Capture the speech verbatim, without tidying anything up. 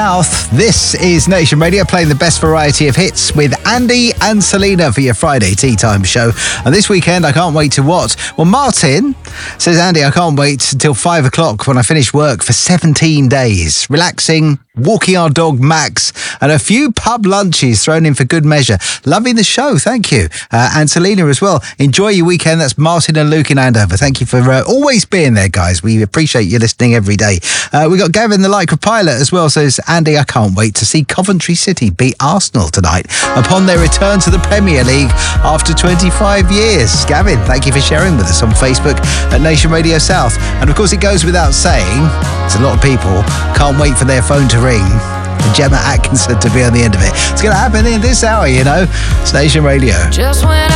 South. This is Nation Radio playing the best variety of hits with Andy and Selena for your Friday tea time show. And this weekend, I can't wait to what? Well, Martin says, Andy, I can't wait until five o'clock when I finish work for seventeen days. Relaxing, walking our dog Max, and a few pub lunches thrown in for good measure. Loving the show, thank you. Uh, and Selena as well. Enjoy your weekend. That's Martin and Luke in Andover. Thank you for uh, always being there, guys. We appreciate you listening every day. Uh, we got Gavin the Lycra Pilot as well, says, Andy, I can't wait to see Coventry City beat Arsenal tonight upon their return to the Premier League after twenty-five years. Gavin, thank you for sharing with us on Facebook at Nation Radio South. And of course, it goes without saying, there's a lot of people can't wait for their phone to ring and Gemma Atkinson to be on the end of it. It's going to happen in this hour, you know. It's Nation Radio. Just when